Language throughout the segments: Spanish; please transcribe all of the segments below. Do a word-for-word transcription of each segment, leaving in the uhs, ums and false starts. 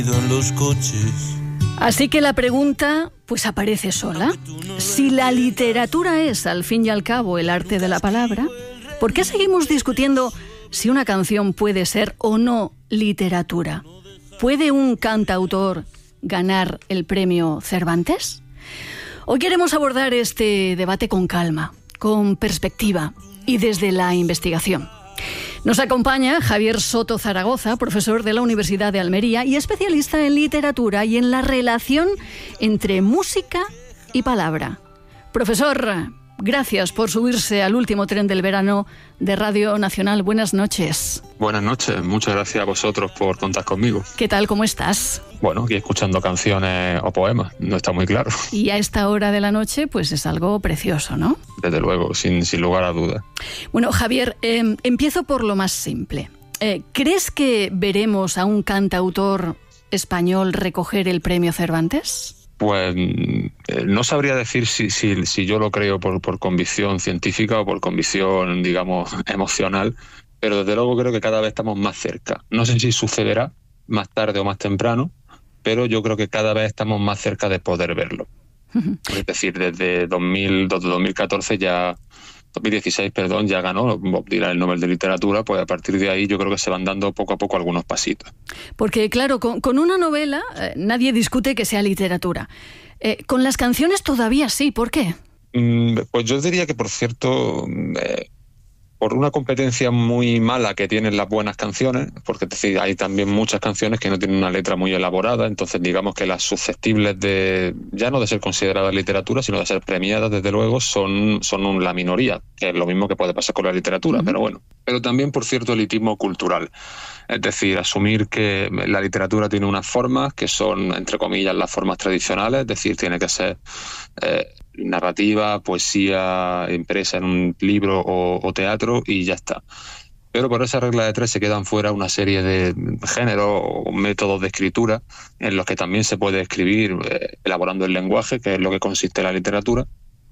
En los coches. Así que la pregunta, pues aparece sola. Si la literatura es, al fin y al cabo, el arte de la palabra, ¿por qué seguimos discutiendo si una canción puede ser o no literatura? ¿Puede un cantautor ganar el premio Cervantes? Hoy queremos abordar este debate con calma, con perspectiva y desde la investigación. Nos acompaña Javier Soto Zaragoza, profesor de la Universidad de Almería y especialista en literatura y en la relación entre música y palabra. Profesor, gracias por subirse al último tren del verano de Radio Nacional. Buenas noches. Buenas noches, muchas gracias a vosotros por contar conmigo. ¿Qué tal, cómo estás? Bueno, aquí escuchando canciones o poemas, no está muy claro. Y a esta hora de la noche, pues es algo precioso, ¿no? Desde luego, sin, sin lugar a dudas. Bueno, Javier, eh, empiezo por lo más simple. Eh, ¿Crees que veremos a un cantautor español recoger el premio Cervantes? Pues eh, no sabría decir si, si, si yo lo creo por, por convicción científica o por convicción, digamos, emocional, pero desde luego creo que cada vez estamos más cerca. No sé si sucederá más tarde o más temprano, pero yo creo que cada vez estamos más cerca de poder verlo. Uh-huh. Es decir, desde dos mil, desde dos mil catorce ya, dos mil dieciséis, perdón, ya ganó Bob Dylan el Nobel de Literatura, pues a partir de ahí yo creo que se van dando poco a poco algunos pasitos. Porque claro, con, con una novela eh, nadie discute que sea literatura. Eh, con las canciones todavía sí, ¿por qué? Mm, pues yo diría que, por cierto, eh, por una competencia muy mala que tienen las buenas canciones, porque es decir, hay también muchas canciones que no tienen una letra muy elaborada, entonces digamos que las susceptibles de, ya no de ser consideradas literatura, sino de ser premiadas, desde luego, son, son un, la minoría, que es lo mismo que puede pasar con la literatura, uh-huh. pero bueno. Pero también por cierto elitismo cultural, es decir, asumir que la literatura tiene unas formas que son, entre comillas, las formas tradicionales, es decir, tiene que ser eh, narrativa, poesía impresa en un libro o, o teatro y ya está. Pero por esa regla de tres se quedan fuera una serie de géneros o métodos de escritura en los que también se puede escribir eh, elaborando el lenguaje, que es lo que consiste la literatura,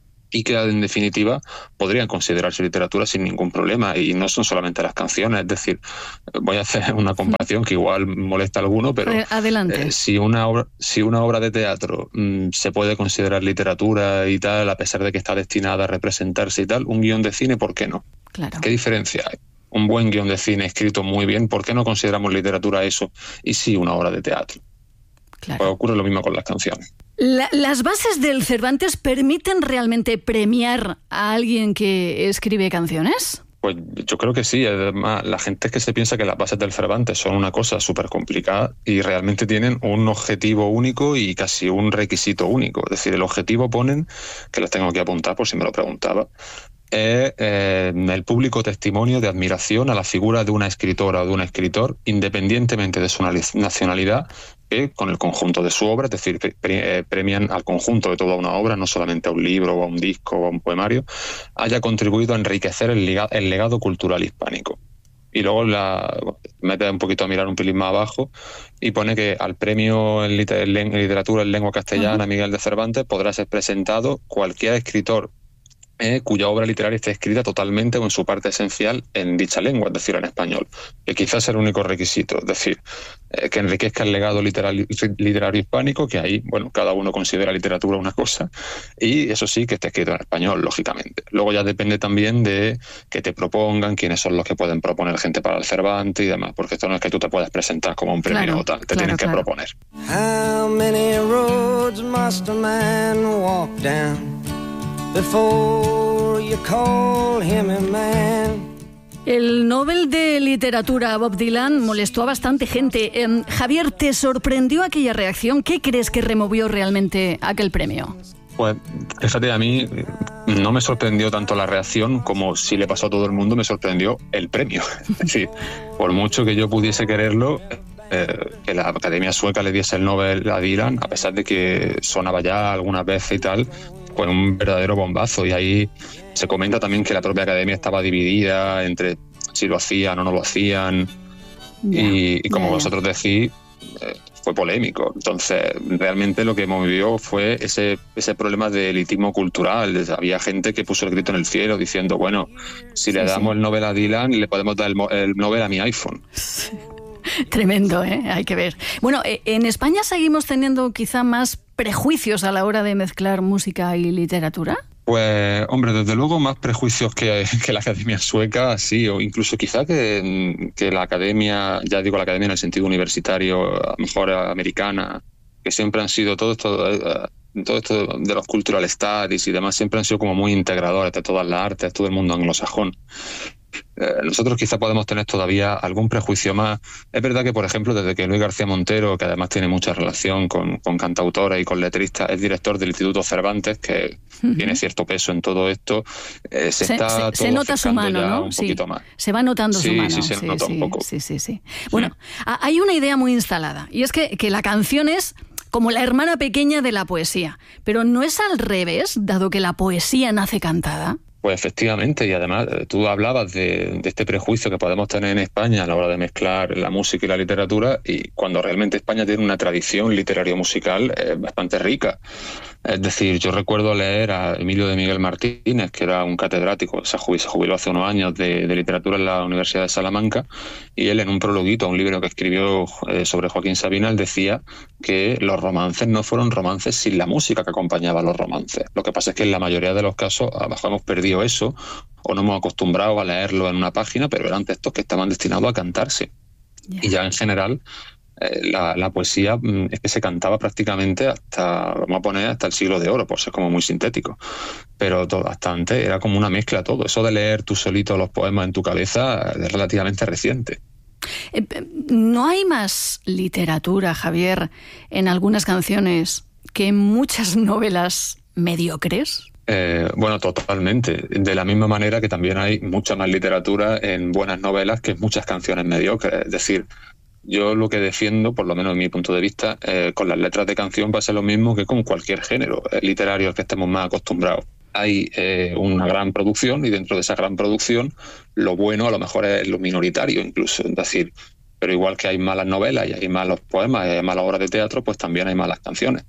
y que en definitiva podrían considerarse literatura sin ningún problema, y no son solamente las canciones. Es decir, voy a hacer una comparación que igual molesta a alguno, pero adelante. Eh, si una obra, si una obra de teatro mmm, se puede considerar literatura y tal, a pesar de que está destinada a representarse y tal, un guión de cine, ¿por qué no? Claro. ¿Qué diferencia hay? Un buen guión de cine escrito muy bien, ¿por qué no consideramos literatura eso y sí una obra de teatro? Claro. Pues ocurre lo mismo con las canciones. La, ¿Las bases del Cervantes permiten realmente premiar a alguien que escribe canciones? Pues yo creo que sí. Además, la gente es que se piensa que las bases del Cervantes son una cosa súper complicada y realmente tienen un objetivo único y casi un requisito único. Es decir, el objetivo ponen, que los tengo que apuntar por si me lo preguntaba, es eh, el público testimonio de admiración a la figura de una escritora o de un escritor, independientemente de su nacionalidad, que con el conjunto de su obra, es decir, pre- pre- premian al conjunto de toda una obra, no solamente a un libro o a un disco o a un poemario, haya contribuido a enriquecer el, liga- el legado cultural hispánico. Y luego la mete un poquito a mirar un pelín más abajo y pone que al premio en, liter- en literatura en lengua castellana, uh-huh. Miguel de Cervantes, podrá ser presentado cualquier escritor Eh, cuya obra literaria esté escrita totalmente o en su parte esencial en dicha lengua, es decir, en español, que quizás es el único requisito, es decir, eh, que enriquezca el legado literal, literario hispánico, que ahí, bueno, cada uno considera literatura una cosa, y eso sí, que esté escrito en español, lógicamente. Luego ya depende también de que te propongan, quiénes son los que pueden proponer gente para el Cervantes y demás, porque esto no es que tú te puedas presentar como un premio claro, o tal, te claro, tienen que claro. proponer. How many roads must a man walk down before you call him a man? El Nobel de Literatura Bob Dylan molestó a bastante gente. Eh, Javier, ¿te sorprendió aquella reacción? ¿Qué crees que removió realmente aquel premio? Pues fíjate, a mí no me sorprendió tanto la reacción como si le pasó a todo el mundo, me sorprendió el premio. Es decir, por mucho que yo pudiese quererlo, eh, que la Academia Sueca le diese el Nobel a Dylan, a pesar de que sonaba ya algunas veces y tal, fue un verdadero bombazo. Y ahí se comenta también que la propia Academia estaba dividida entre si lo hacían o no lo hacían. Yeah, y, y como yeah, vosotros decís, eh, fue polémico. Entonces, realmente lo que movió fue ese, ese problema de elitismo cultural. Había gente que puso el grito en el cielo diciendo, bueno, si le sí, damos sí. el Nobel a Dylan, le podemos dar el, el Nobel a mi iPhone. Sí. Tremendo, ¿eh? Hay que ver. Bueno, en España seguimos teniendo quizá más prejuicios a la hora de mezclar música y literatura. Pues, hombre, desde luego más prejuicios que, que la Academia Sueca, sí, o incluso quizá que, que la Academia, ya digo la Academia en el sentido universitario, a lo mejor americana, que siempre han sido todo esto, todo esto de los cultural studies y demás, siempre han sido como muy integradores de todas las artes, todo el mundo anglosajón. Eh, nosotros quizá podemos tener todavía algún prejuicio más. Es verdad que, por ejemplo, desde que Luis García Montero, que además tiene mucha relación con, con cantautores y con letristas, es director del Instituto Cervantes, que uh-huh. tiene cierto peso en todo esto, eh, se, se está se, todo se nota su mano, ¿no? Un sí. poquito más. Se va notando sí, su mano. Sí, se sí, nota sí, un poco. Sí, sí, sí. Bueno, sí. Hay una idea muy instalada, y es que, que la canción es como la hermana pequeña de la poesía, pero ¿no es al revés, dado que la poesía nace cantada? Pues efectivamente, y además tú hablabas de, de este prejuicio que podemos tener en España a la hora de mezclar la música y la literatura, y cuando realmente España tiene una tradición literario-musical eh, bastante rica. Es decir, yo recuerdo leer a Emilio de Miguel Martínez, que era un catedrático, se jubiló hace unos años de, de literatura en la Universidad de Salamanca, y él en un prologuito a un libro que escribió eh, sobre Joaquín Sabina, él decía que los romances no fueron romances sin la música que acompañaba a los romances. Lo que pasa es que en la mayoría de los casos a lo mejor hemos perdido eso, o no hemos acostumbrado a leerlo en una página, pero eran textos que estaban destinados a cantarse. Yeah. Y ya en general eh, la, la poesía mm, es que se cantaba prácticamente hasta, vamos a poner, hasta el siglo de oro, por ser como muy sintético. Pero todo, hasta antes era como una mezcla todo. Eso de leer tú solito los poemas en tu cabeza es relativamente reciente. Eh, ¿No hay más literatura, Javier, en algunas canciones que en muchas novelas mediocres? Eh, bueno, totalmente. De la misma manera que también hay mucha más literatura en buenas novelas que en muchas canciones mediocres. Es decir, yo lo que defiendo, por lo menos en mi punto de vista, eh, con las letras de canción va a ser lo mismo que con cualquier género literario al que estemos más acostumbrados. Hay eh, una gran producción y dentro de esa gran producción lo bueno a lo mejor es lo minoritario incluso. Es decir, pero igual que hay malas novelas y hay malos poemas y hay malas obras de teatro, pues también hay malas canciones.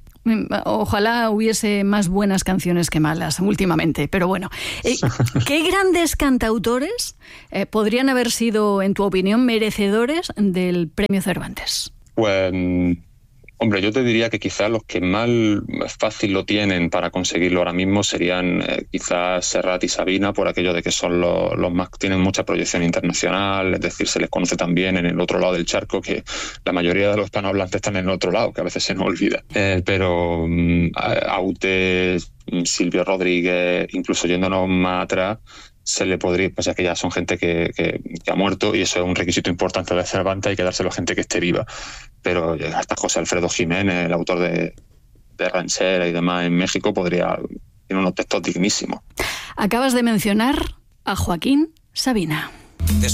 Ojalá hubiese más buenas canciones que malas últimamente, pero bueno. Eh, ¿Qué grandes cantautores eh, podrían haber sido, en tu opinión, merecedores del Premio Cervantes? Pues, hombre, yo te diría que quizás los que más fácil lo tienen para conseguirlo ahora mismo serían eh, quizás Serrat y Sabina, por aquello de que son los, los más tienen mucha proyección internacional, es decir, se les conoce también en el otro lado del charco, que la mayoría de los hispanohablantes están en el otro lado, que a veces se nos olvida. Eh, pero um, Aute, Silvio Rodríguez, incluso yéndonos más atrás, se le podría, pues ya que ya son gente que, que, que ha muerto, y eso es un requisito importante de Cervantes, hay que dárselo a gente que esté viva. Pero hasta José Alfredo Jiménez, el autor de, de Ranchera y demás en México, podría tiene unos textos dignísimos. Acabas de mencionar a Joaquín Sabina.